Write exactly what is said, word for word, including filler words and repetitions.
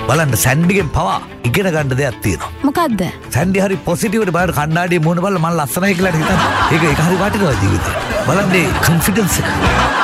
බලන්න සැන්ඩිගෙන් පවා ඉගෙන ගන්න දෙයක් තියෙනවා. මොකද්ද? සැන්ඩි හරි පොසිටිව්ට බලන්න කණ්ණාඩියේ මුණ බලලා මම ලස්සනයි කියලා හිතන්න. ඒක ඒක හරි වටිනවා ජීවිතේ. බලන්න මේ කොන්ෆිඩන්ස් එක.